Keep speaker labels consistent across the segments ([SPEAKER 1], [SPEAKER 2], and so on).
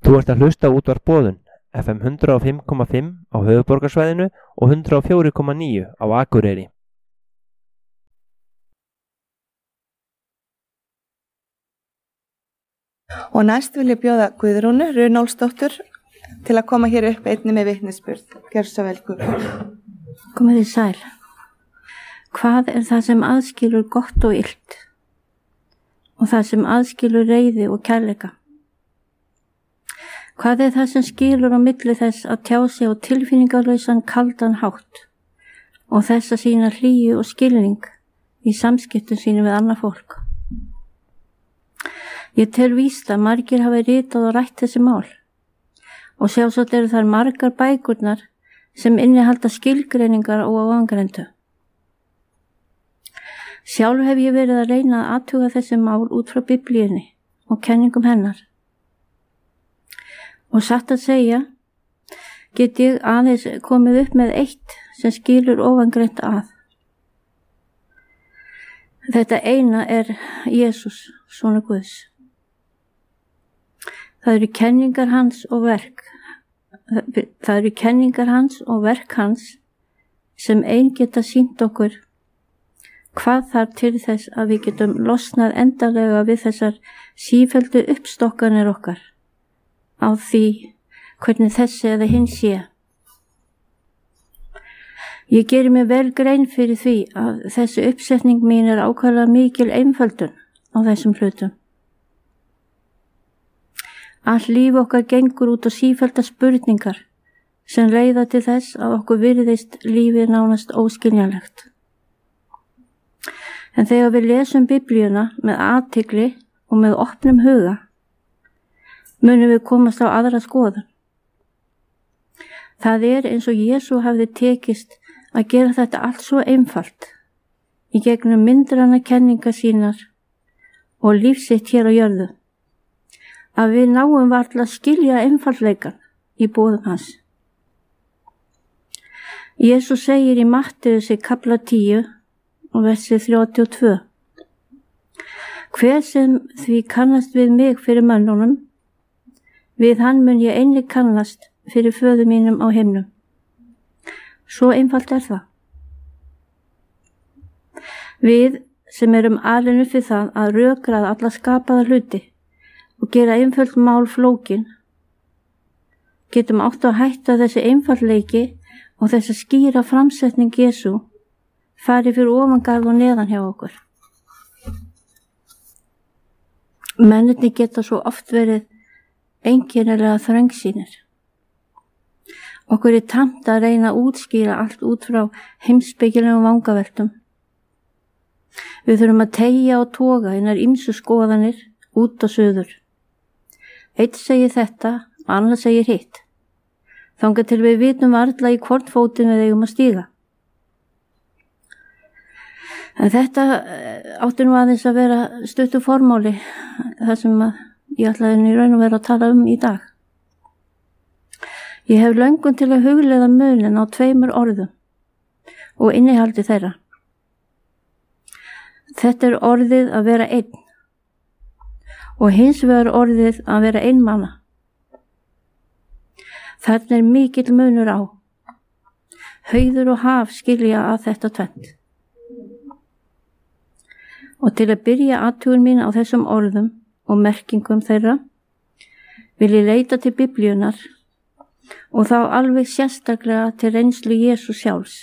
[SPEAKER 1] Þú ert að hlusta á Útvarp Boðun, FM 105,5 á höfuðborgarsvæðinu og 104,9 á Akureyri.
[SPEAKER 2] Og næst vil ég bjóða Guðrúnu Runólfsdóttur til að koma hér upp einni með vitnisburð. Gjörðu svo vel, Guðrún.
[SPEAKER 3] Komið þið sæl. Hvað er það sem aðskilur gott og illt? Og það sem aðskilur reiði og kærleika? Hvað er það sem skilur á milli þess að tjá sig á tilfinningarlausan kaldan hátt og þess að sýna hlýju og skilning í samskiptum sínum við annað fólk? Ég tel víst að margir hafa ritað og rætt þessi mál og sjálfsagt eru þar margar bækurnar sem innihalda skilgreiningar og áangrendu. Sjálf hef ég verið að reyna að athuga þessi mál út frá Biblíunni og kenningum hennar. Og satt að segja, get ég aðeins komið upp með eitt sem skilur óangreint að. Þetta eina er Jesús, sonur Guðs. Það eru kenningar hans og verk hans sem ein geta sýnt okkur hvað þarf til þess að við getum losnað endanlega við þessar sífelldu uppstokkanir okkar á því hvernig þessi eða hinn sé. Ég geri mig vel grein fyrir því að þessi uppsetning mín er ákaflega mikil einföldun á þessum hlutum. Allt líf okkar gengur út á sífellda spurningar sem leiða til þess að okkur virðist lífið nánast óskiljanlegt. En þegar við lesum Biblíuna með athygli og með opnum huga, munum við komast á aðra skoðun. Það er eins og Jesú hafði tekist að gera þetta allt svo einfalt í gegnum myndranna kenningar sínar og lífsitt hér á jörðu, að við náum varla að skilja einfaldleikan í boðum hans. Jesú segir í Mattheussi kapla 10 og versi 32: Hver sem því kannast við mig fyrir mönnunum, við hann mun ég einnig kannast fyrir föður mínum á himnum. Svo einfalt er það. Við sem erum alin upp við það að rökraða alla skapaða hluti og gera einföld mál flókin, getum átt að hætta þessi einfaldleiki og þessi skýra framsetning Jesú fari fyrir ofangarð og neðan hjá okkur. Mennirnir geta svo oft verið einkennilega þröngsýnir. Okkur er tamt að reyna að útskýra allt út frá heimspekilegum vangaveltum. Við þurfum að teygja og toga hinar ýmsu skoðanir út og suður. Einn segir þetta, annar segir hitt. Þangað til við vitum varla í hvort fótinn við eigum að stíga. En þetta átti nú aðeins að vera stuttu formáli, það sem ég ætlaði í raun og vera að tala í dag. Ég hef löngun til að hugleiða munin á 2 orðum og innihaldi þeirra. Þetta er orðið að vera einn og hins vegar orðið að vera einmana. Þarna er mikill munur á. Hauður og haf skilja að þetta tvennt. Og til að byrja athugun mín á þessum orðum og merkingum þeirra, vil ég leita til Biblíunar og þá alveg sérstaklega til reynslu Jesú sjálfs.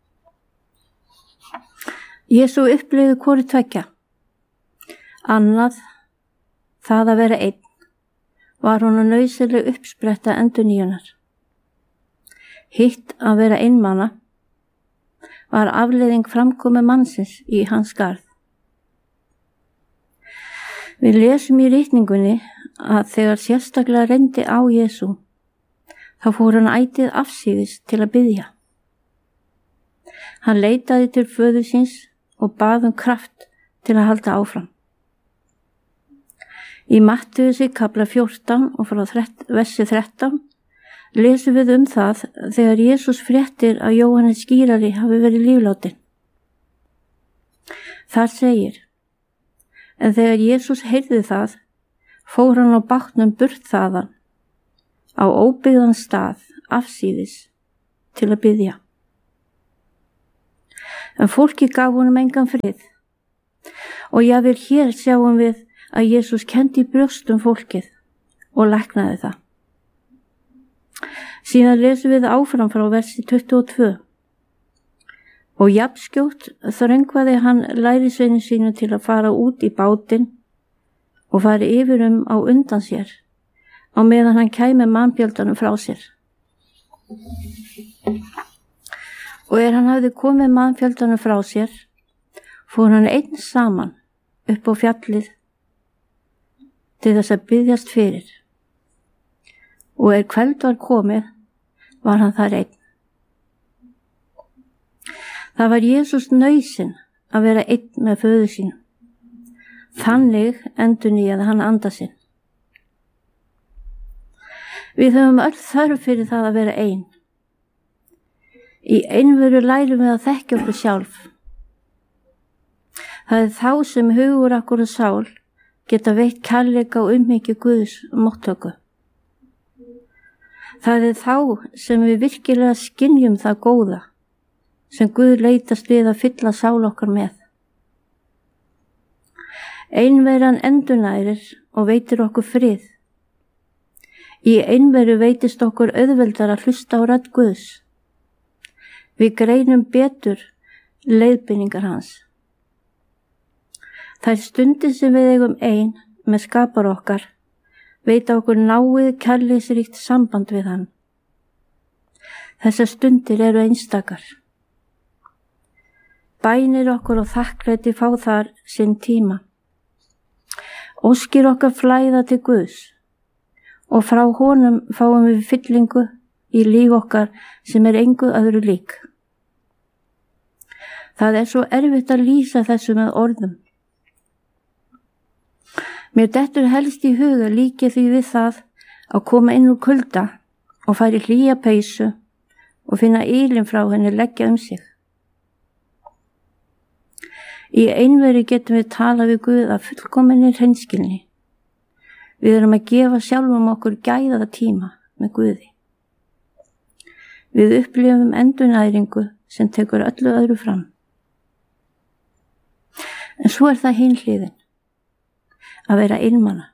[SPEAKER 3] Jesú upplifði hvoru tveggja. Annað, það að vera einn, var honum nauðsynleg uppspretta endurnýjunar. Hitt að vera einmana var afleiðing framkomu mannsins í hans garð. Við lesum í ritningunni að þegar sérstaklega reyndi á Jesú, þá fór hann ætið afsíðis til að biðja. Hann leitaði til föður síns og bað kraft til að halda áfram. Í Mattheussi kapla 14 og frá versi 13 lesum við það þegar Jesús fréttir að Jóhannes skírari hafi verið líflátin. Þar segir: En þegar Jesús heyrði það, fór hann á bátnum burt þaðan á óbyggðan stað afsíðis til að biðja. En fólki gaf honum engan frið og jafnvel hér sjáum við að Jesús kenndi í brjóstum fólkið og læknaði það. Síðan lesum við áfram frá versi 22. Og jafnskjótt þröngvaði hann lærisveini sínu til að fara út í bátinn og fara yfir á undan sér á meðan hann kæmi mannfjöldanum frá sér. Og hann hafði komið mannfjöldanum frá sér, fór hann einn saman upp á fjallið til þess að biðjast fyrir. Og kvöld var komið, var hann þar einn. Það var Jesús nauðsyn að vera einn með föður sínum. Þannig endurnýjaði hann anda sinn. Við höfum öll þörf fyrir það að vera einn. Í einveru lærum við að þekkja okkur sjálf. Það þá sem hugur okkur og sál geta veitt kærleika og umhyggju Guðs móttöku. Það þá sem við virkilega skynjum það góða sem Guð leitast við að fylla sál okkar með. Einveran endurnærir og veitir okkur frið. Í einveru veitist okkur auðveldar að hlusta á rödd Guðs. Við greinum betur leiðbeiningar hans. Þær stundir sem við eigum ein með skapar okkar veita okkur náið kærleiksríkt samband við hann. Þessar stundir eru einstakar. Bænir okkur og þakklæti fá þar sinn tíma. Óskir okkar flæða til Guðs og frá honum fáum við fyllingu í líf okkar sem engu öðru lík. Það svo erfitt að lýsa þessu með orðum. Mér dettur helst í huga líkið því við það að koma inn úr kulda og fara í hlýja peysu og finna ylinn frá henni leggja sig. Í einveru getum við talað við Guð af fullkominni hreinskilni. Við erum að gefa sjálfum okkur gæðaða tíma með Guði. Við upplifum endurnæringu sem tekur öllu öðru fram. En svo það hin hliðin, að vera einmana.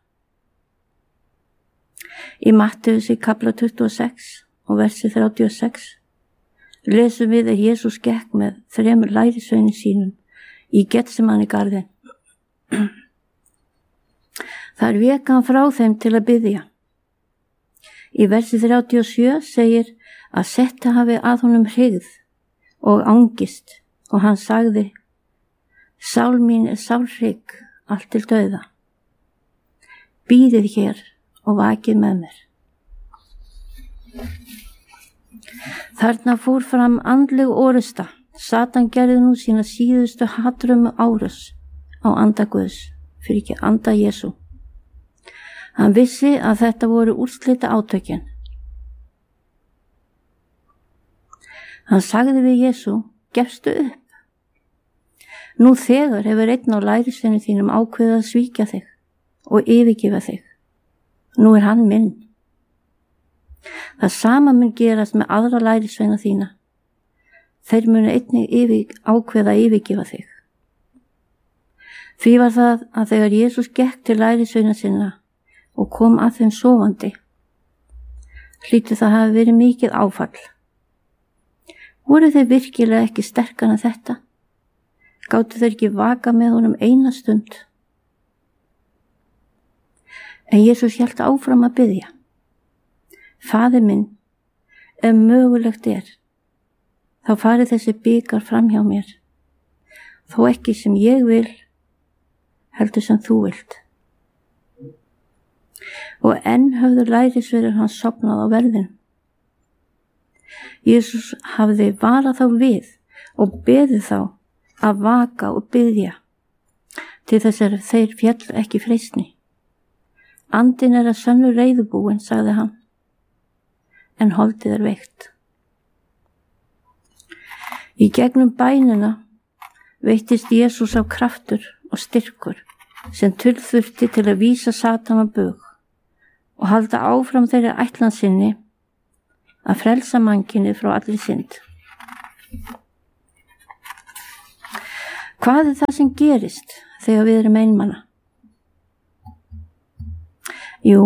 [SPEAKER 3] Í Mattheus í kapla 26 og versi 36 lesum við að Jesús gekk með 3 lærisveinum sínum í Getsemani garðin. Þar vék hann frá þeim til að biðja. Í versi 37 segir að setta hafi að honum hryggð og angist og hann sagði: Sál mín sálhrygg allt til dauða. Bíðið hér og vakið með mér. Þarna fór fram andleg orusta. Satan gerði nú sína síðustu hatrömmu árás á anda Guðs, fyrir ekki anda Jesú. Hann vissi að þetta voru úrslita átökin. Hann sagði við Jesú: gefstu upp. Nú þegar hefur einn á lærisveini þínum ákveðið að svíkja þig og yfirgefa þig. Nú hann minn. Það sama mun gerast með aðra lærisveina þína. Þeir munu einnig ákveða að yfirgefa þig. Því var það að þegar Jesús gekk til lærisveina sinna og kom að þeim sofandi, hlýtur það hafi verið mikið áfall. Voru þeir virkilega ekki sterkar en þetta? Gátu þeir ekki vaka með honum eina stund? En Jesús hélt áfram að biðja: Faðir minn, ef mögulegt þá farið þessi bikar fram hjá mér, þó ekki sem ég vil, heldur sem þú vilt. Og enn höfðu lærisveinar hans sofnað á verðinum. Jesús hafði varað þá við og beðið þá að vaka og biðja til þess að þeir féllu ekki freistni. Andinn að sönnu reiðubúin, sagði hann, en holdið veikt. Í gegnum bænina veittist Jesús á kraftur og styrkur sem þurfti til að vísa Satan á bug og halda áfram þeirri ætlan sinni að frelsa mannkynið frá allri synd. Hvað er það sem gerist þegar við erum einmana? Jú,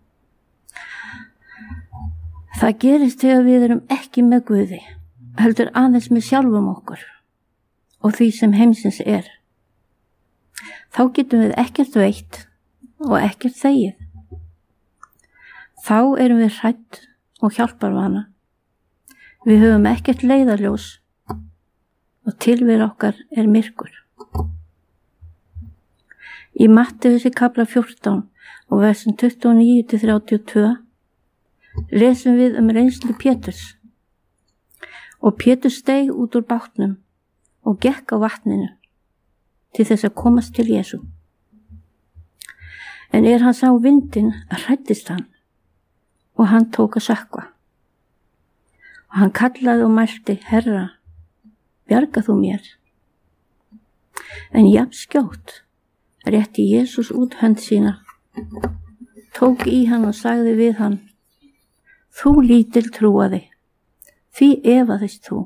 [SPEAKER 3] það gerist þegar við erum ekki með Guði, heldur aðeins með sjálfum okkur og því sem heimsins er. Þá getum við ekkert veitt og ekkert þegið. Þá erum við hrædd og hjálparvana. Við höfum ekkert leiðarljós og tilveru okkar er myrkur. Í Mattheusi kafla 14 og versum 29-32 lesum við reynslu Péturs. Og Pétur steig út úr bátnum og gekk á vatninu til þess að komast til Jesú. En hann sá vindinn, hræddist hann og hann tók að sökkva. Og hann kallaði og mælti: Herra, bjarga þú mér. En jafnskjótt rétti Jesús út hönd sína, tók í hann og sagði við hann: Þú lítil trúaði, því efaðist þú.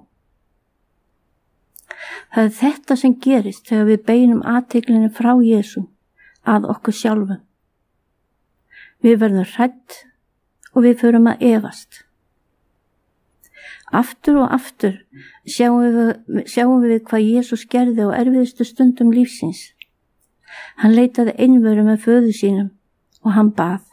[SPEAKER 3] Það er þetta sem gerist þegar við beinum athyglinni frá Jesú að okkur sjálfum. Við verðum hrædd og við förum að efast. Aftur og aftur sjáum við hvað Jesús gerði á erfiðustu stundum lífsins. Hann leitaði einveru með föður sínum og hann bað.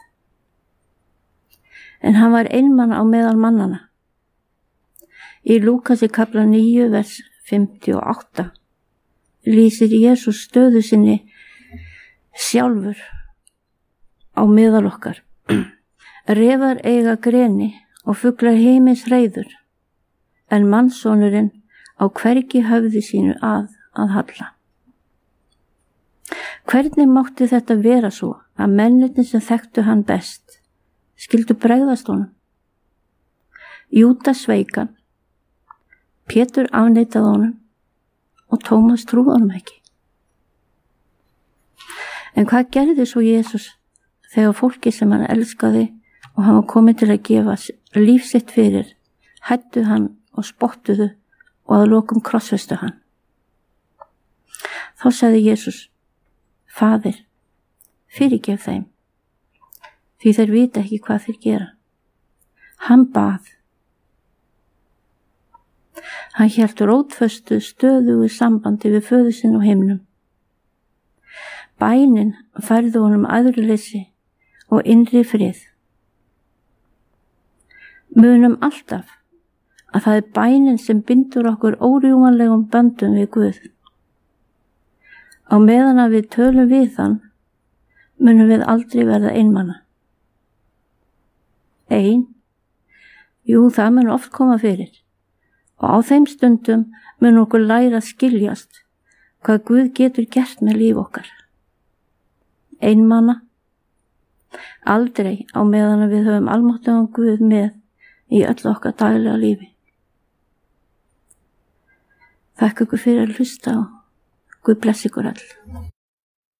[SPEAKER 3] En hann var einmana á meðal mannana. Í Lúkasi kafla 9 vers 58 lýsir Jesús stöðu sinni sjálfur á meðal okkar. Refar eiga greni og fuglar heimins hreiður, en mannssonurinn á hvergi höfði sínu að halla. Hvernig mátti þetta vera svo að mennirnir sem þekktu hann best skyldu bregðast honum? Júdas sveik hann, Pétur afneitaði honum og Tómas trúði honum ekki. En hvað gerði svo Jesús þegar fólki sem hann elskaði og hann var komið til að gefa líf sitt fyrir, hættu hann og spottuðu og að lokum krossfestu hann? Þá sagði Jesús: Faðir, fyrirgef þeim, því þeir vita ekki hvað þeir gera. Hann bað. Hann hélt rótföstu stöðugu sambandi við föður sinn á himnum. Bænin færði honum æðruleysi og innri frið. Munum alltaf að það er bænin sem bindur okkur órjúmanlegum böndum við Guð. Á meðan að við tölum við hann, munum við aldrei verða einmana. Jú, það mun oft koma fyrir, og á þeim stundum mun okkur læra að skiljast hvað Guð getur gert með líf okkar. Einmana? Aldrei á meðan að við höfum almáttugan Guð með í öll okkar daglega lífi. Þakka ykkur fyrir að hlusta og Guð blessi ykkur öll.